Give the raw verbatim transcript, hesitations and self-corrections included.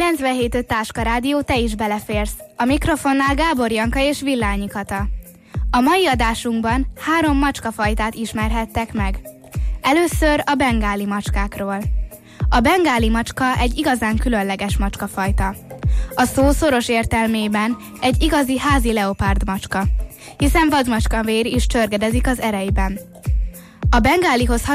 kilencvenhét öt Táska Rádió, te is beleférsz. A mikrofonnál Gábor Janka és Villányi Kata. A mai adásunkban három macskafajtát ismerhettek meg. Először a bengáli macskákról. A bengáli macska egy igazán különleges macskafajta. A szó szoros értelmében egy igazi házi leopárd macska, hiszen vadmacskavér is csörgedezik az ereiben. A bengálihoz